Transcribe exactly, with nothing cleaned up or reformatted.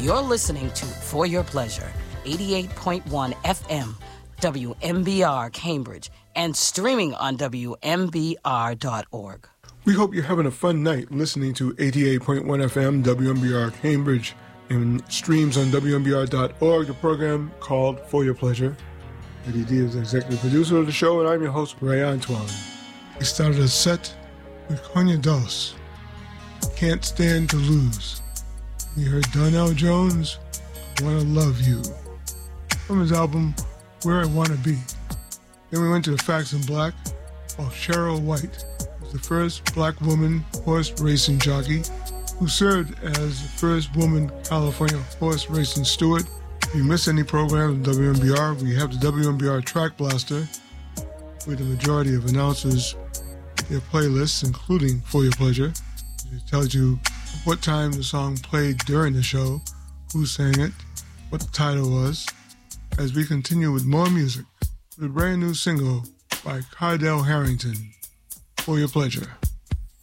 You're listening to For Your Pleasure, eighty-eight point one F M, W M B R Cambridge, and streaming on W M B R dot org. We hope you're having a fun night listening to eighty-eight point one F M, W M B R Cambridge, and streams on W M B R dot org, the program called For Your Pleasure. Eddie D is the executive producer of the show, and I'm your host, Ray Antoine. We started a set with Konya Dos, Can't Stand to Lose. We heard Donnell Jones, Wanna Love You, from his album Where I Wanna Be. Then we went to the Facts in Black, while Cheryl White was the first black woman horse racing jockey who served as the first woman California horse racing steward. If you miss any programs on W M B R, we have the W M B R Track Blaster, with the majority of announcers, their playlists, including For Your Pleasure. It tells you what time the song played during the show, who sang it, what the title was, as we continue with more music with a brand new single by Cardell Harrington, For Your Pleasure.